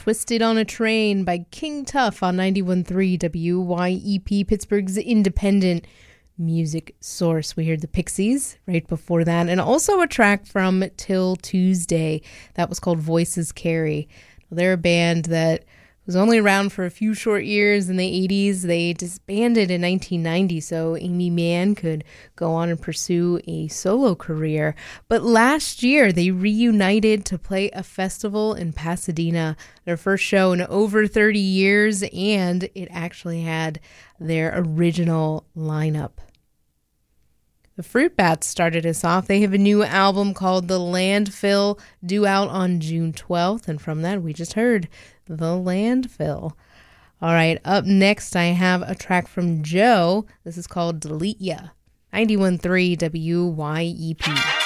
Twisted on a Train by King Tuff on 91.3 WYEP, Pittsburgh's independent music source. We heard the Pixies right before that, and also a track from Till Tuesday that was called Voices Carry. They're a band that was only around for a few short years in the 80s. They disbanded in 1990 so Amy Mann could go on and pursue a solo career. But last year, they reunited to play a festival in Pasadena, their first show in over 30 years, and it actually had their original lineup. The Fruit Bats started us off. They have a new album called The Landfill, due out on June 12th, and from that we just heard The Landfill. All right, up next I have a track from Joe. This is called Delete Ya, 91.3 WYEP.